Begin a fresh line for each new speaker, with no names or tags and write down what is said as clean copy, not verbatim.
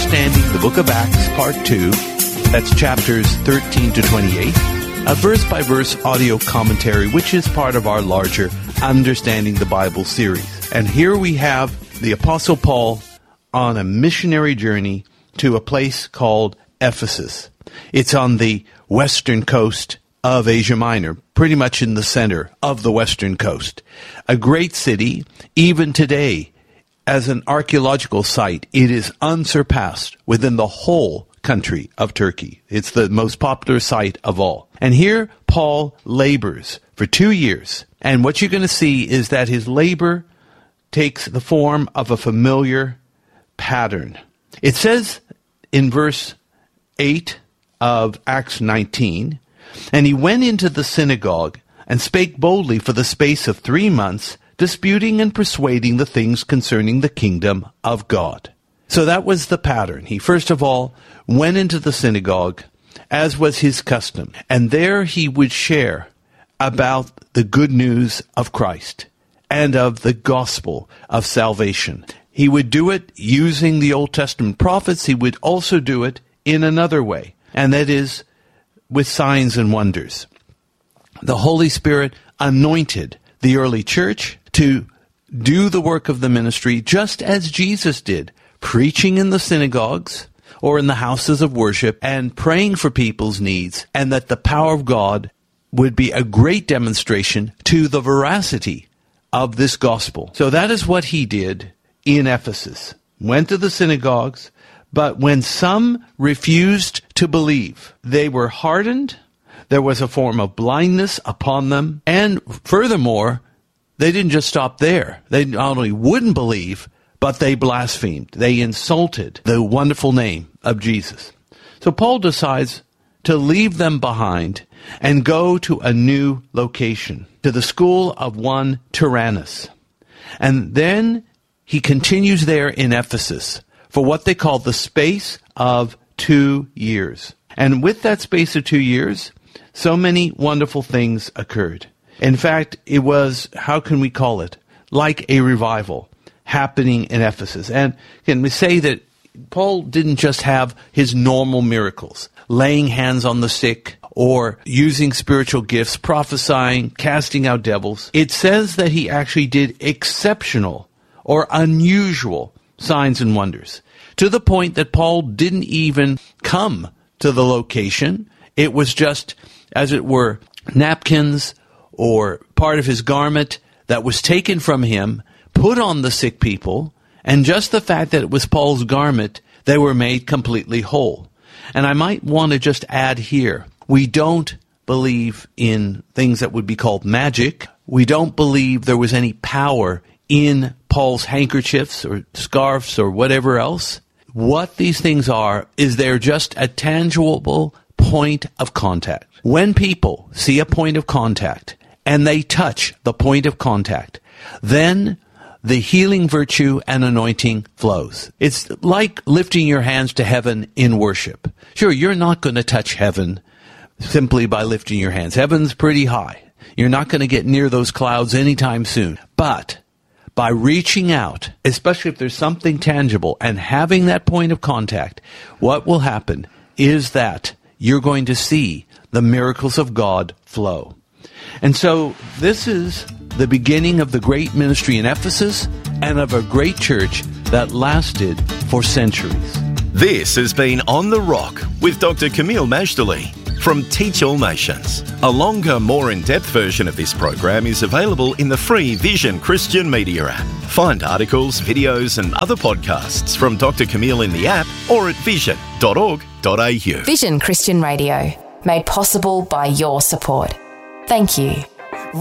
Understanding the Book of Acts, Part 2. That's chapters 13 to 28. A verse-by-verse audio commentary, which is part of our larger Understanding the Bible series. And here we have the Apostle Paul on a missionary journey to a place called Ephesus. It's on the western coast of Asia Minor, pretty much in the center of the western coast. A great city, even today, as an archaeological site, it is unsurpassed within the whole country of Turkey. It's the most popular site of all. And here Paul labors for 2 years. And what you're going to see is that his labor takes the form of a familiar pattern. It says in verse 8 of Acts 19, "And he went into the synagogue and spake boldly for the space of 3 months, disputing and persuading the things concerning the kingdom of God." So that was the pattern. He first of all went into the synagogue, as was his custom, and there he would share about the good news of Christ and of the gospel of salvation. He would do it using the Old Testament prophets. He would also do it in another way, and that is with signs and wonders. The Holy Spirit anointed the early church to do the work of the ministry just as Jesus did, preaching in the synagogues or in the houses of worship and praying for people's needs, and that the power of God would be a great demonstration to the veracity of this gospel. So that is what he did in Ephesus. Went to the synagogues, but when some refused to believe, they were hardened. There was a form of blindness upon them. And furthermore, they didn't just stop there. They not only wouldn't believe, but they blasphemed. They insulted the wonderful name of Jesus. So Paul decides to leave them behind and go to a new location, to the school of one Tyrannus. And then he continues there in Ephesus for what they call the space of 2 years. And with that space of 2 years, so many wonderful things occurred. In fact, it was, how can we call it, like a revival happening in Ephesus. And can we say that Paul didn't just have his normal miracles, laying hands on the sick or using spiritual gifts, prophesying, casting out devils. It says that he actually did exceptional or unusual signs and wonders, to the point that Paul didn't even come to the location. It was just, as it were, napkins or part of his garment that was taken from him, put on the sick people, and just the fact that it was Paul's garment, they were made completely whole. And I might want to just add here, we don't believe in things that would be called magic. We don't believe there was any power in Paul's handkerchiefs or scarves or whatever else. What these things are is they're just a tangible point of contact. When people see a point of contact and they touch the point of contact, then the healing virtue and anointing flows. It's like lifting your hands to heaven in worship. Sure, you're not going to touch heaven simply by lifting your hands. Heaven's pretty high. You're not going to get near those clouds anytime soon. But by reaching out, especially if there's something tangible, and having that point of contact, what will happen is that you're going to see the miracles of God flow. And so this is the beginning of the great ministry in Ephesus and of a great church that lasted for centuries.
This has been On the Rock with Dr. Camille Majdali from Teach All Nations. A longer, more in-depth version of this program is available in the free Vision Christian Media app. Find articles, videos and other podcasts from Dr. Camille in the app or at vision.org.au.
Vision Christian Radio, made possible by your support. Thank you.